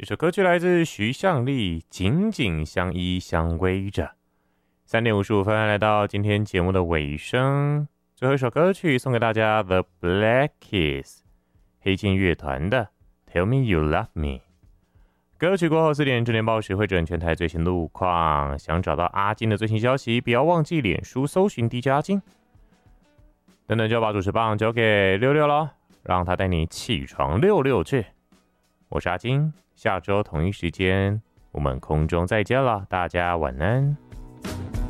这首歌曲来自徐向立，紧紧相依相偎着。3点55分来到今天节目的尾声，最后一首歌曲送给大家 The Black Keys 黑金乐团的 Tell Me You Love Me。 歌曲过后4点，智联报时会整全台最新路况。想找到阿金的最新消息，不要忘记脸书搜寻 DJ 阿金。等等就把主持棒交给六六咯，让他带你起床66去。我是阿金，下周同一时间我们空中再见了，大家晚安。